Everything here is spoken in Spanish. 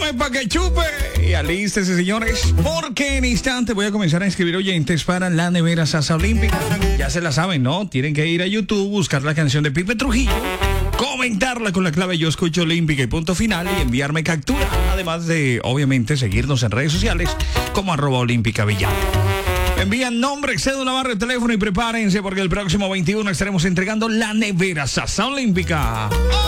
Tome pa' que chupe. Y alístese, señores, porque en instante voy a comenzar a inscribir oyentes para la nevera Sasa Olímpica. Ya se la saben, ¿no? Tienen que ir a YouTube, buscar la canción de Pipe Trujillo, comentarla con la clave Yo Escucho Olímpica y punto final y enviarme captura. Además de, obviamente, seguirnos en redes sociales como @olímpicavillano. Envían nombre, cédula, barra de teléfono y prepárense porque el próximo 21 estaremos entregando la nevera Sasa Olímpica.